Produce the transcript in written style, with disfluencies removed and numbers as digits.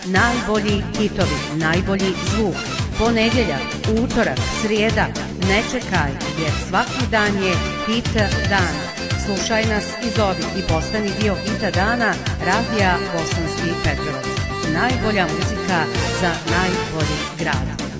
Najbolji hitovi, najbolji zvuk. Ponedjeljak, utorak, srijeda. Ne čekaj, jer svaki dan je hit dan. Slušaj nas i zovi i postani dio hita dana Radija Bosanski Petrovac. Najbolja muzika za najbolji grad.